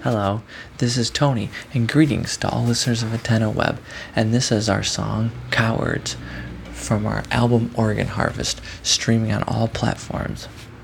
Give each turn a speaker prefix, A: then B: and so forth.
A: Hello, this is Tony, and greetings to all listeners of Antenna Web, and this is our song, Cowards, from our album Organ Harvest, streaming on all platforms.